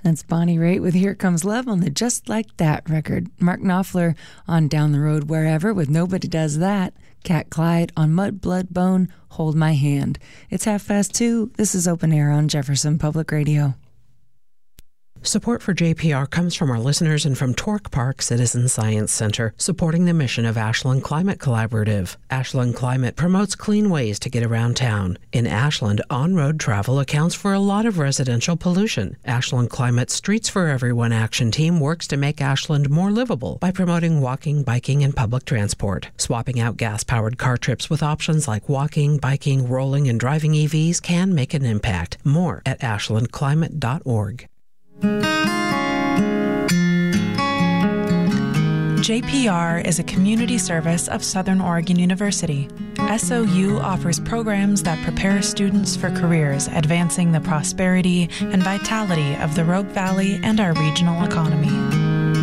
That's Bonnie Raitt with Here Comes Love on the Just Like That record. Mark Knopfler on Down the Road Wherever with Nobody Does That. Cat Clyde on Mud, Blood, Bone, Hold My Hand. It's 2:30. This is Open Air on Jefferson Public Radio. Support for JPR comes from our listeners and from Torque Park Citizen Science Center, supporting the mission of Ashland Climate Collaborative. Ashland Climate promotes clean ways to get around town. In Ashland, on-road travel accounts for a lot of residential pollution. Ashland Climate's Streets for Everyone action team works to make Ashland more livable by promoting walking, biking, and public transport. Swapping out gas-powered car trips with options like walking, biking, rolling, and driving EVs can make an impact. More at ashlandclimate.org. JPR is a community service of Southern Oregon University. SOU offers programs that prepare students for careers advancing the prosperity and vitality of the Rogue Valley and our regional economy.